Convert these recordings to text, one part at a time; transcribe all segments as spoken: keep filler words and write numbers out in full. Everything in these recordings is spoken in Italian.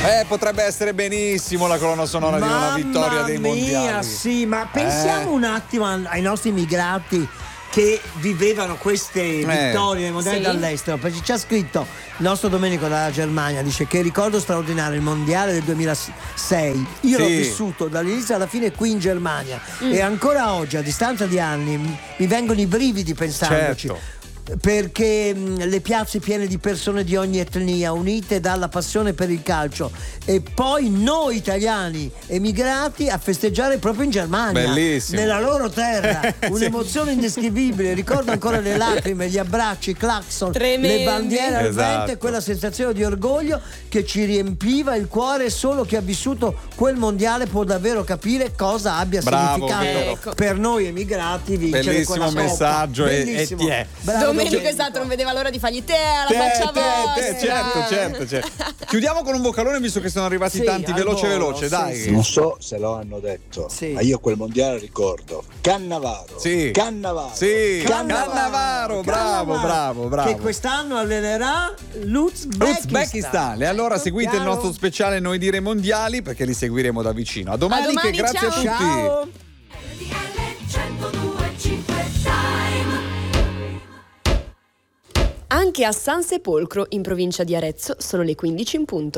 Eh, potrebbe essere benissimo la colonna sonora Mamma di una vittoria dei mia, mondiali. sì, ma pensiamo Eh. un attimo ai nostri immigrati che vivevano queste vittorie nei mondiali Sì. dall'estero, perché ci ha scritto il nostro Domenico dalla Germania, dice che ricordo straordinario il mondiale del duemilasei, io Sì. l'ho vissuto dall'inizio alla fine qui in Germania Mm. e ancora oggi a distanza di anni m- mi vengono i brividi pensandoci. Certo. Perché mh, le piazze piene di persone di ogni etnia unite dalla passione per il calcio e poi noi italiani emigrati a festeggiare proprio in Germania, Bellissimo. nella loro terra, Sì. un'emozione indescrivibile. Ricordo ancora le lacrime, gli abbracci, i clacson, Tremendi. le bandiere al Esatto. vento e quella sensazione di orgoglio che ci riempiva il cuore. Solo chi ha vissuto quel mondiale può davvero capire cosa abbia Bravo, significato vero. per noi emigrati vincere Bellissimo quella coppa. messaggio e- e Bellissimo. ti è. Bravo Domenico, Domenico. esatto, non vedeva l'ora di fargli te alla Te, faccia te, te, vostra. certo, certo, certo. Chiudiamo con un vocalone visto che sono arrivati Sì, tanti, al veloce volo, veloce, sì, dai. sì. Non so se lo hanno detto, Sì. ma io quel mondiale ricordo Cannavaro. Sì. Cannavaro. Sì, Cannavaro, Cannavaro, bravo, Cannavaro, bravo, bravo. che quest'anno allenerà l'Uzbekistan. Uzbekistan. E allora seguite Chiaro? il nostro speciale Noi dire mondiali perché li seguiremo da vicino. A domani, A domani, che grazie ciao. a tutti. Ciao. Anche a San Sepolcro, in provincia di Arezzo, sono le quindici in punto.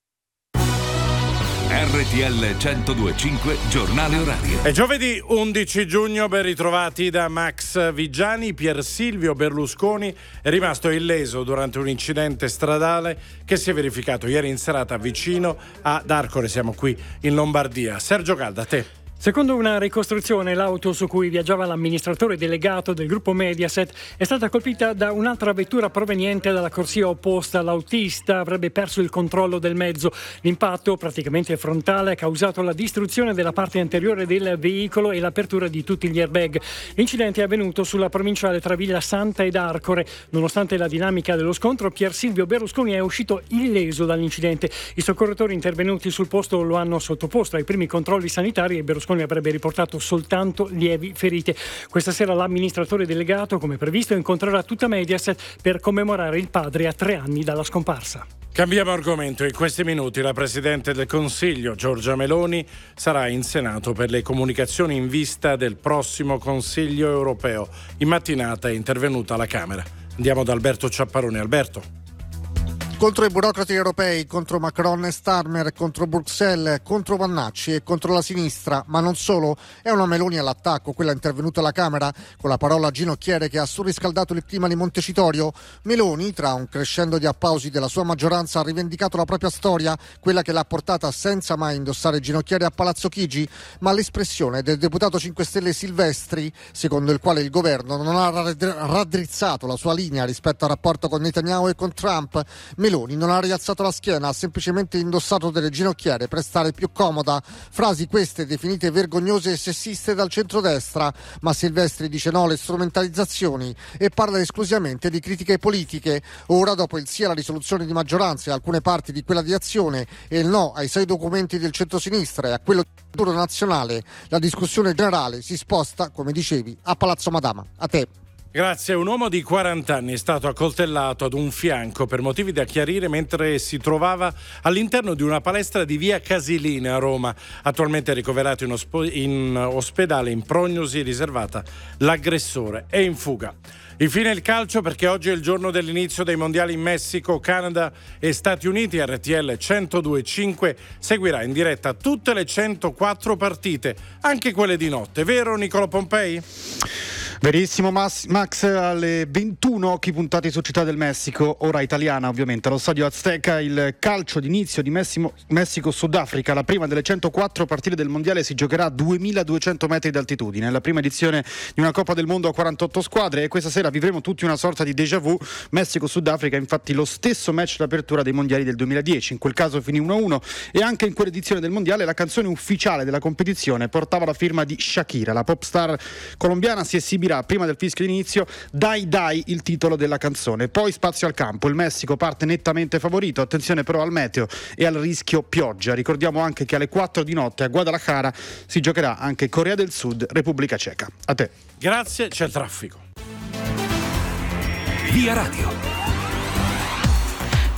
R T L centodue e cinque giornale orario. È giovedì undici giugno, ben ritrovati da Max Vigiani. Pier Silvio Berlusconi è rimasto illeso durante un incidente stradale che si è verificato ieri in serata vicino ad Arcore, siamo qui in Lombardia. Sergio Calda, a te. Secondo una ricostruzione, l'auto su cui viaggiava l'amministratore delegato del gruppo Mediaset è stata colpita da un'altra vettura proveniente dalla corsia opposta. L'autista avrebbe perso il controllo del mezzo. L'impatto, praticamente frontale, ha causato la distruzione della parte anteriore del veicolo e l'apertura di tutti gli airbag. L'incidente è avvenuto sulla provinciale tra Villa Santa ed Arcore. Nonostante la dinamica dello scontro, Pier Silvio Berlusconi è uscito illeso dall'incidente. I soccorritori intervenuti sul posto lo hanno sottoposto ai primi controlli sanitari e Berlusconi avrebbe riportato soltanto lievi ferite. Questa sera l'amministratore delegato, come previsto, incontrerà tutta Mediaset per commemorare il padre a tre anni dalla scomparsa. Cambiamo argomento. In questi minuti la Presidente del Consiglio, Giorgia Meloni, sarà in Senato per le comunicazioni in vista del prossimo Consiglio europeo. In mattinata è intervenuta alla Camera. Andiamo da Alberto Ciapparoni. Alberto. Contro i burocrati europei, contro Macron e Starmer, contro Bruxelles, contro Vannacci e contro la sinistra, ma non solo. È una Meloni all'attacco, quella intervenuta alla Camera, con la parola ginocchiere che ha surriscaldato il clima di Montecitorio. Meloni, tra un crescendo di applausi della sua maggioranza, ha rivendicato la propria storia, quella che l'ha portata senza mai indossare ginocchiere a Palazzo Chigi, ma l'espressione del deputato cinque Stelle Silvestri, secondo il quale il governo non ha raddrizzato la sua linea rispetto al rapporto con Netanyahu e con Trump. Meloni non ha rialzato la schiena, ha semplicemente indossato delle ginocchiere per stare più comoda. Frasi queste definite vergognose e sessiste dal centrodestra, ma Silvestri dice no alle strumentalizzazioni e parla esclusivamente di critiche politiche. Ora, dopo il sì alla risoluzione di maggioranza e alcune parti di quella di Azione e il no ai sei documenti del centrosinistra e a quello di futuro nazionale, la discussione generale si sposta, come dicevi, a Palazzo Madama. A te. Grazie. Un uomo di quaranta anni è stato accoltellato ad un fianco per motivi da chiarire mentre si trovava all'interno di una palestra di via Casilina a Roma. Attualmente è ricoverato in, ospo- in ospedale in prognosi riservata. L'aggressore è in fuga. Infine il calcio, perché oggi è il giorno dell'inizio dei mondiali in Messico, Canada e Stati Uniti. R T L centodue e cinque seguirà in diretta tutte le centoquattro partite, anche quelle di notte. Vero Nicola Pompei? Verissimo Max, alle ventuno occhi puntati su Città del Messico, ora italiana ovviamente, allo stadio Azteca, il calcio d'inizio di Messimo, Messico-Sudafrica. La prima delle centoquattro partite del mondiale si giocherà a duemiladuecento metri d'altitudine, la prima edizione di una Coppa del Mondo a quarantotto squadre, e questa sera vivremo tutti una sorta di déjà vu. Messico-Sudafrica, infatti lo stesso match d'apertura dei mondiali del duemiladieci, in quel caso finì uno a uno, e anche in quell'edizione del mondiale la canzone ufficiale della competizione portava la firma di Shakira. La pop star colombiana si esibirà prima del fischio d'inizio, Dai Dai il titolo della canzone, poi spazio al campo. Il Messico parte nettamente favorito, attenzione però al meteo e al rischio pioggia. Ricordiamo anche che alle quattro di notte a Guadalajara si giocherà anche Corea del Sud, Repubblica Ceca. A te. Grazie, c'è traffico. Via Radio.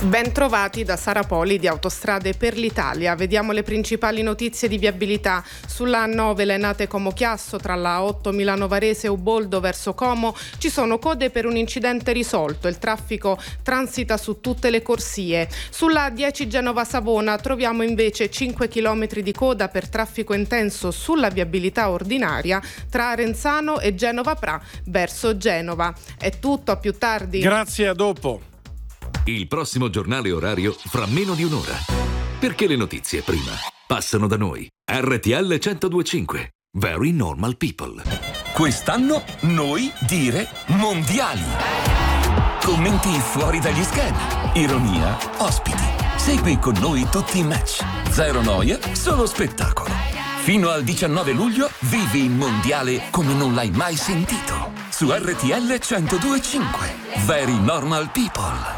Ben trovati da Sara Poli di Autostrade per l'Italia. Vediamo le principali notizie di viabilità. Sulla A nove Lenate Como Chiasso tra la A otto Milano Varese e Uboldo verso Como ci sono code per un incidente risolto. Il traffico transita su tutte le corsie. Sulla A dieci Genova Savona troviamo invece cinque chilometri di coda per traffico intenso sulla viabilità ordinaria tra Arenzano e Genova Pra verso Genova. È tutto, a più tardi. Grazie, a dopo. Il prossimo giornale orario fra meno di un'ora. Perché le notizie prima passano da noi. R T L centodue e cinque. Very Normal People. Quest'anno noi dire mondiali. Commenti fuori dagli schemi. Ironia, ospiti. Segui con noi tutti i match. Zero noia, solo spettacolo. Fino al diciannove luglio vivi il mondiale come non l'hai mai sentito. Su R T L centodue e cinque. Very Normal People.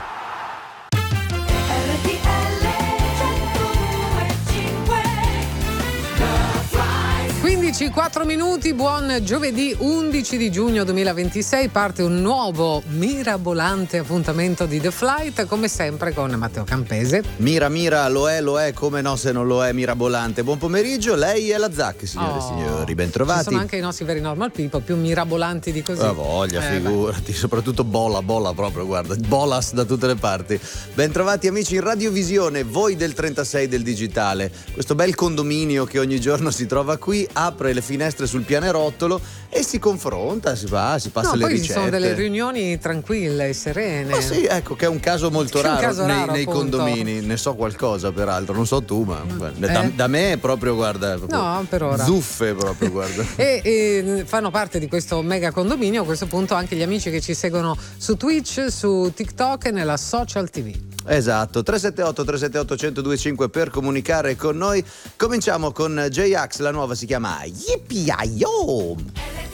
quindici e quattro minuti, buon giovedì undici di giugno duemilaventisei, parte un nuovo mirabolante appuntamento di The Flight, come sempre con Matteo Campese. Mira mira, lo è, lo è, come no se non lo è, mirabolante. Buon pomeriggio, lei è la Zac, signore e Oh, signori, bentrovati. Ci sono anche i nostri Very Normal People più mirabolanti di così. La voglia, Eh, figurati, soprattutto bola, bola proprio, guarda, bolas da tutte le parti. Bentrovati amici in Radiovisione, voi del trentasei del digitale. Questo bel condominio che ogni giorno si trova qui, apre le finestre sul pianerottolo e si confronta, si va, si passa no, le poi ricette. ci sono delle riunioni tranquille, serene. Ma sì, ecco, che è un caso molto Che è un raro, caso nei, raro, nei appunto. condomini. Ne so qualcosa, peraltro, non so tu, ma Eh. da, da me è proprio, guarda, proprio No, per ora. zuffe proprio, guarda. E, e fanno parte di questo mega condominio a questo punto anche gli amici che ci seguono su Twitch, su TikTok e nella social tivù. Esatto, tre sette otto tre sette otto uno zero due cinque per comunicare con noi. Cominciamo con J-Ax, la nuova si chiama Yippee-Yo!